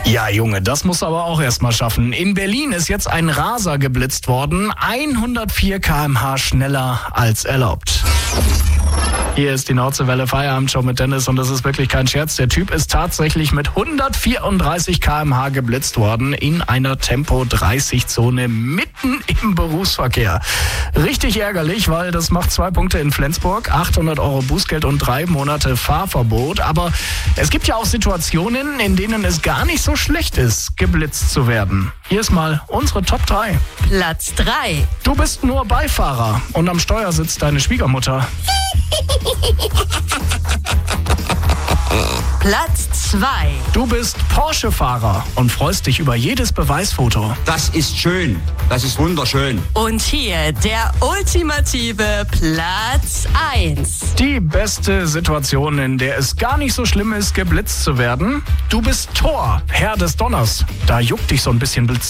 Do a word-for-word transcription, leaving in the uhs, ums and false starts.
Ja, Junge, das musst du aber auch erstmal schaffen. In Berlin ist jetzt ein Raser geblitzt worden, hundertvier Kilometer pro Stunde schneller als erlaubt. Hier ist die Nordseewelle Feierabendshow mit Dennis und das ist wirklich kein Scherz. Der Typ ist tatsächlich mit hundertvierunddreißig Kilometer pro Stunde geblitzt worden in einer Tempo dreißig Zone mitten im Berufsverkehr. Richtig ärgerlich, weil das macht zwei Punkte in Flensburg, achthundert Euro Bußgeld und drei Monate Fahrverbot. Aber es gibt ja auch Situationen, in denen es gar nicht so schlecht ist, geblitzt zu werden. Hier ist mal unsere Top drei. Platz drei. Du bist nur Beifahrer und am Steuer sitzt deine Schwiegermutter. Platz zwei. Du bist Porsche-Fahrer und freust dich über jedes Beweisfoto. Das ist schön. Das ist wunderschön. Und hier der ultimative Platz eins. Die beste Situation, in der es gar nicht so schlimm ist, geblitzt zu werden. Du bist Thor, Herr des Donners. Da juckt dich so ein bisschen Blitz.